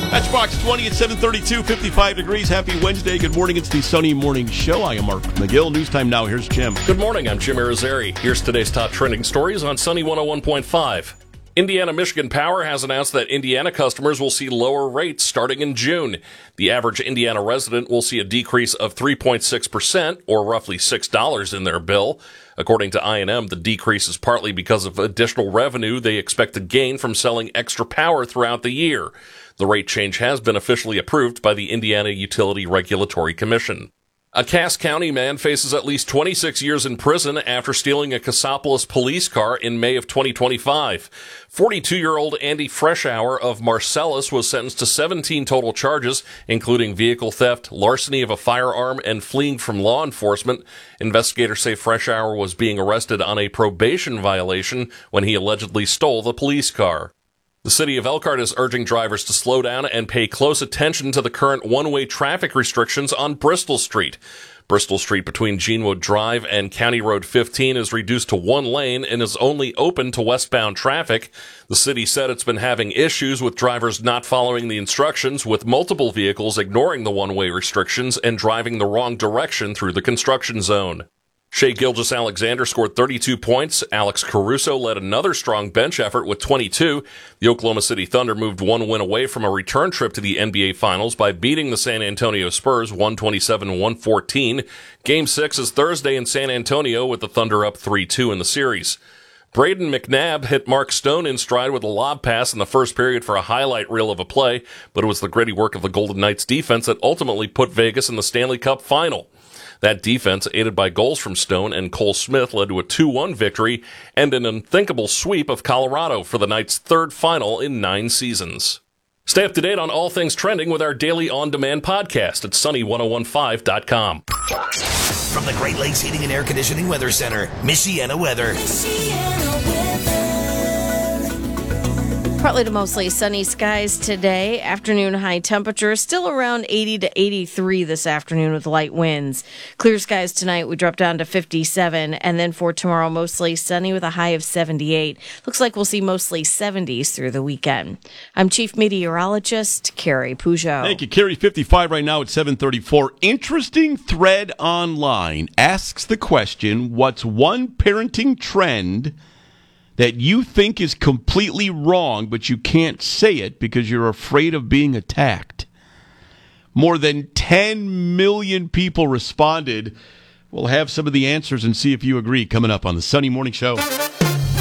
Matchbox 20 at 7:32, 55 degrees. Happy Wednesday. Good morning. It's the Sunny Morning Show. I am Mark McGill. News time now. Here's Jim. Good morning. I'm Jim Irizarry. Here's today's top trending stories on Sunny 101.5. Indiana Michigan Power has announced that Indiana customers will see lower rates starting in June. The average Indiana resident will see a decrease of 3.6%, or roughly $6 in their bill. According to I&M, the decrease is partly because of additional revenue they expect to gain from selling extra power throughout the year. The rate change has been officially approved by the Indiana Utility Regulatory Commission. A Cass County man faces at least 26 years in prison after stealing a Cassopolis police car in May of 2025. 42-year-old Andy Freshour of Marcellus was sentenced to 17 total charges, including vehicle theft, larceny of a firearm, and fleeing from law enforcement. Investigators say Freshour was being arrested on a probation violation when he allegedly stole the police car. The city of Elkhart is urging drivers to slow down and pay close attention to the current one-way traffic restrictions on Bristol Street. Bristol Street between Genewood Drive and County Road 15 is reduced to one lane and is only open to westbound traffic. The city said it's been having issues with drivers not following the instructions, with multiple vehicles ignoring the one-way restrictions and driving the wrong direction through the construction zone. Shai Gilgeous-Alexander scored 32 points. Alex Caruso led another strong bench effort with 22. The Oklahoma City Thunder moved one win away from a return trip to the NBA Finals by beating the San Antonio Spurs 127-114. Game 6 is Thursday in San Antonio, with the Thunder up 3-2 in the series. Braden McNabb hit Mark Stone in stride with a lob pass in the first period for a highlight reel of a play, but it was the gritty work of the Golden Knights defense that ultimately put Vegas in the Stanley Cup final. That defense, aided by goals from Stone and Cole Smith, led to a 2-1 victory and an unthinkable sweep of Colorado for the Knights' third final in 9 seasons. Stay up to date on all things trending with our daily on-demand podcast at sunny1015.com. From the Great Lakes Heating and Air Conditioning Weather Center, Michiana Weather. Partly to mostly sunny skies today. Afternoon high temperature still around 80 to 83 this afternoon with light winds. Clear skies tonight. We drop down to 57. And then for tomorrow, mostly sunny with a high of 78. Looks like we'll see mostly 70s through the weekend. I'm Chief Meteorologist Carrie Peugeot. Thank you, Carrie. 55 right now at 7:34. Interesting thread online asks the question, what's one parenting trend that you think is completely wrong, but you can't say it because you're afraid of being attacked? More than 10 million people responded. We'll have some of the answers and see if you agree coming up on the Sunny Morning Show.